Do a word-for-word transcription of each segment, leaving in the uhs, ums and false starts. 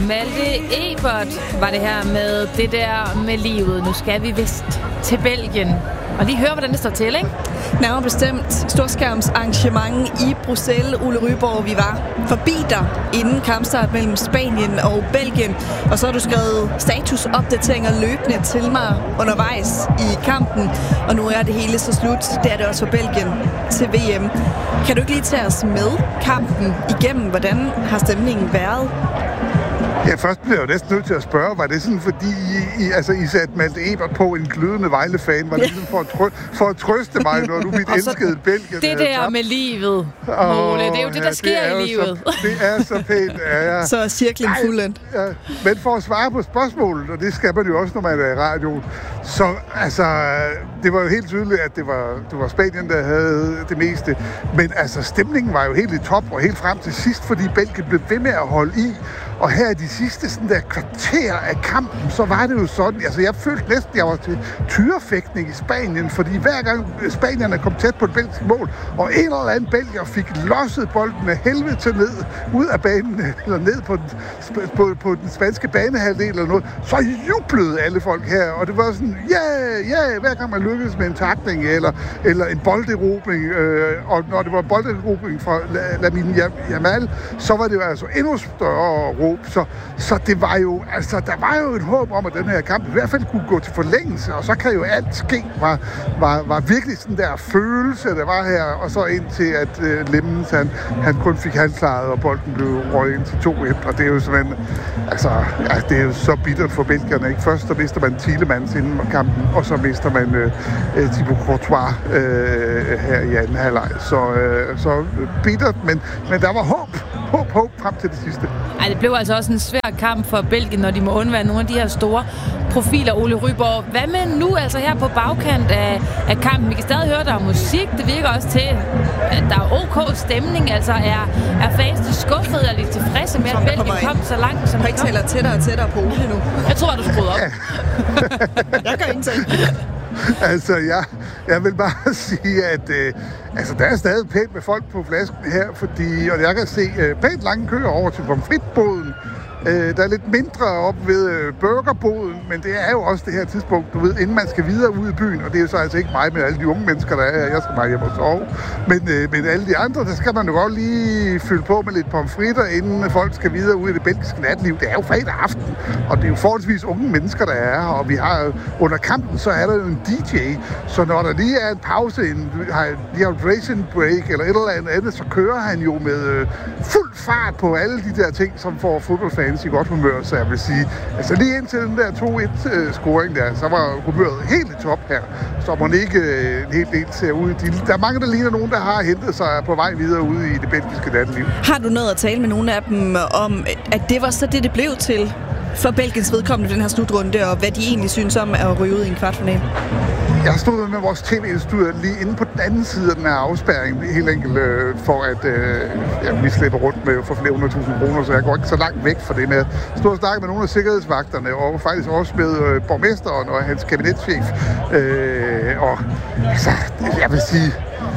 Malte Ebert var det her med det der med livet. Nu skal vi vist til Belgien. Og lige høre, hvordan det står til, ikke? Nærmere bestemt storskærmsarrangement i Bruxelles, Ole Ryborg. Vi var forbi dig inden kampstart mellem Spanien og Belgien. Og så har du skrevet statusopdateringer løbende til mig undervejs i kampen. Og nu er det hele så slut. Det er det også for Belgien til V M. Kan du ikke lige tage os med kampen igennem? Hvordan har stemningen været? Ja, først blev jeg jo næsten nødt til at spørge, var det sådan, fordi I, I, altså, I satte Malte Ebert på en glødende Vejle-fan? Var det sådan for at, trø, for at trøste mig, når du mit elskede Belgien? Det der tabt? Med livet, Ole, det er jo det, der ja, sker det i livet. Så, det er så pænt, ja, ja. Så er cirklen fuldendt. Ja, men for at svare på spørgsmålet, og det skal man jo også, når man er i radioen, så altså, det var jo helt tydeligt, at det var, det var Spanien, der havde det meste. Men altså, stemningen var jo helt i top, og helt frem til sidst, fordi Belgien blev ved med at holde i. Og her i de sidste sådan der kvarter af kampen, så var det jo sådan, altså jeg følte næsten, at jeg var til tyrefægtning i Spanien, fordi hver gang spanierne kom tæt på det belgiske mål, og en eller anden belgier fik losset bolden af helvede til ned, ud af banen, eller ned på den, på, på den spanske banehalvdel eller noget, så jublede alle folk her, og det var sådan, ja, yeah, ja, yeah, hver gang man lykkedes med en takning, eller, eller en bolderobring, øh, og når det var bolderobring fra Lamine Yamal, så var det jo altså endnu større råb. Så, så det var jo, altså, der var jo et håb om, at den her kamp i hvert fald kunne gå til forlængelse, og så kan jo alt ske, var, var, var virkelig sådan der følelse, der var her, og så indtil at øh, Lemmens, han, han kun fik halvklaret, og bolden blev røget ind til to et, og det er jo simpelthen, altså, ja, det er jo så bittert for belgierne, ikke? Først så mister man Tielemans inden kampen, og så mister man øh, øh, Thibaut Courtois øh, her i anden halvleg, så, øh, så bittert, men, men der var håb, håb, håb frem til det sidste. Ej, det blev altså også en svær kamp for Belgien, når de må undvære nogle af de her store profiler, Ole Ryborg. Hvad med nu, altså her på bagkant af, af kampen? Vi kan stadig høre, der er musik. Det virker også til, at der er ok stemning. Altså er, er fans skuffede og lidt tilfredse med, at Belgien kom så langt, som de kom? Jeg tættere og tættere på Ole nu. Jeg tror, at du skruede op. Jeg gør ingenting. Altså, jeg, jeg vil bare sige, at øh, altså, der er stadig pænt med folk på flasken her, fordi, og jeg kan se øh, pænt lange køer over til pomfritboden. Øh, der er lidt mindre op ved øh, burgerboden, men det er jo også det her tidspunkt, du ved, inden man skal videre ud i byen, og det er jo så altså ikke mig med alle de unge mennesker, der er her. Jeg skal bare hjem og sove. Men, øh, men alle de andre, der skal man jo godt lige fylde på med lidt pomfritter, inden folk skal videre ud i det belgiske natliv. Det er jo fredag aften, og det er jo forholdsvis unge mennesker, der er her, og vi har under kampen, så er der jo en D J, så når der lige er en pause, en dehydration break eller et eller andet, så kører han jo med øh, fuld fart på alle de der ting, som får fodboldfans i godt humør, så jeg vil sige, altså lige indtil den der to et-scoring der, så var humøret helt i top her. Så må ikke en hel del ser ud. De, der er mange, der ligner nogen, der har hentet sig på vej videre ude i det belgiske natteliv. Har du noget at tale med nogle af dem om, at det var så det, det blev til for Belgiens vedkommende den her slutrunde, og hvad de egentlig synes om at ryge ud i en kvartfinale? Jeg stod med vores tv-studie lige inde på den anden side af den her afspærring, helt enkelt øh, for at øh, ja, vi slipper rundt med for flere hundrede tusind kroner, så jeg går ikke så langt væk fra det. Men jeg stod og snakkede med nogle af sikkerhedsvagterne, og faktisk også med øh, borgmesteren og hans kabinetschef. Øh, og altså, jeg vil sige,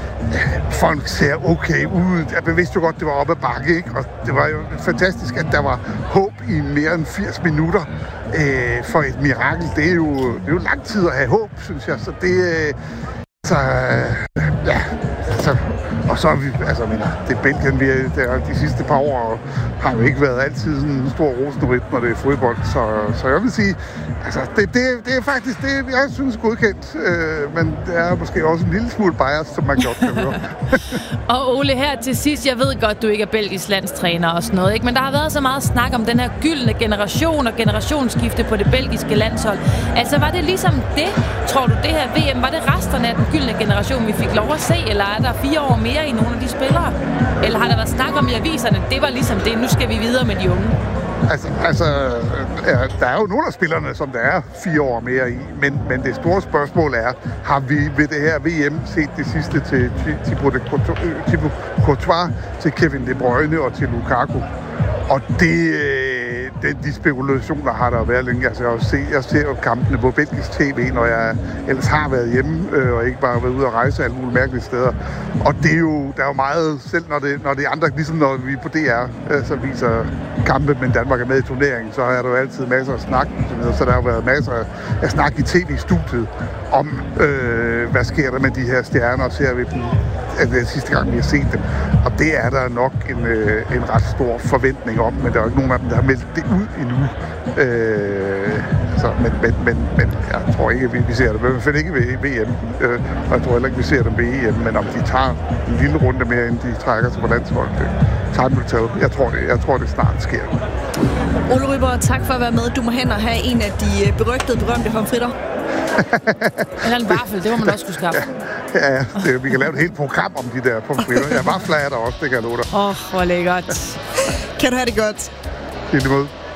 folk ser okay ud. Jeg vidste jo godt, det var op ad bakke, ikke? Og det var jo fantastisk, at der var håb i mere end firs minutter øh, for et mirakel. Det er, jo, det er jo lang tid at have håb, synes jeg. Så det, øh, så, øh, ja, så, og så er vi, altså, mener, det Belgien, vi er, der, de sidste par år har jo ikke været altid sådan en stor rosenryt, når det er fodbold. Så, så jeg vil sige, altså, det, det, det er faktisk det, jeg synes er godkendt, øh, men det er måske også en lille smule bias, som man godt kan høre. Og Ole, her til sidst, jeg ved godt, du ikke er belgisk landstræner og sådan noget, ikke? Men der har været så meget snak om den her gyldne generation og generationsskifte på det belgiske landshold. Altså, var det ligesom det, tror du, det her V M, var det resterne af den gyldne generation, vi fik lov at se, eller er der fire år mere i nogle af de spillere? Eller har der været snak om i aviserne, det var ligesom det, nu skal vi videre med de unge? Altså, altså ja, der er jo nogle af spillerne, som der er fire år mere i, men, men det store spørgsmål er, har vi ved det her V M set det sidste til Thibaut Courtois, til Kevin De Bruyne og til Lukaku? Og det, det, de spekulationer har der været længe. Altså, jeg, ser, jeg ser jo kampene på belgisk tv, når jeg ellers har været hjemme, øh, og ikke bare været ude og rejse alle mulige mærkelige steder. Og det er jo, der er jo meget, selv når det, når det er andre, ligesom når vi på D R, øh, så viser kampe, men Danmark er med i turneringen, så er der jo altid masser af snak. Så der har jo været masser af snak i tv-studiet om, øh, hvad sker der med de her stjerner, og ser vi dem det er sidste gang, vi har set dem. Og det er der nok en, øh, en ret stor forventning om, men der er jo ikke nogen af dem, der har meldt det ud endnu. Øh, så, men, men, men, men jeg tror ikke, at vi, vi ser det. I hvert fald ikke ved V M, øh, og jeg tror heller ikke, vi ser dem ved E M, men om de tager en lille runde mere, end de trækker sig på landsholdet, det tager den tal. Jeg tror det, jeg tror det snart sker. Ole Ryborg, tak for at være med. Du må hen og have en af de berygtede, berømte pomfritter. Eller en vaffel, det må man også kunne skaffe. Ja, ja det, vi kan lave et helt program om de der pomfritter. Jeg var flatter også, det kan jeg love dig. Åh, oh, hvor lækkert. Kan du have det godt? Helt imod.